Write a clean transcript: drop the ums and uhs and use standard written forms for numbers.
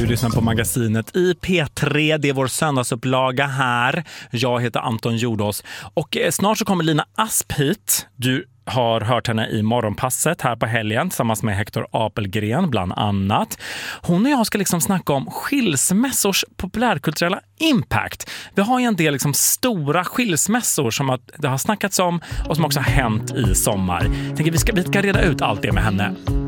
lyssnar på Magasinet i P3. Det är vår söndagsupplaga här. Jag heter Anton Jordås. Och snart så kommer Lina Asp hit. Du har hört henne i Morgonpasset här på helgen tillsammans med Hector Apelgren bland annat. Hon och jag ska liksom snacka om skilsmässors populärkulturella impact. Vi har ju en del liksom stora skilsmässor som det har snackats om och som också har hänt i sommar. Jag tänker vi ska reda ut allt det med henne.